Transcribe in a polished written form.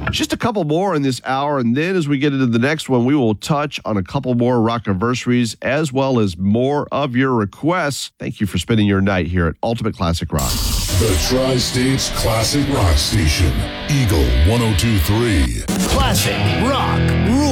Just a couple more in this hour, and then as we get into the next one, we will touch on a couple more rock-anniversaries as well as more of your requests. Thank you for spending your night here at Ultimate Classic Rock. The Tri-States Classic Rock Station, Eagle 102.3. Classic Rock Rules.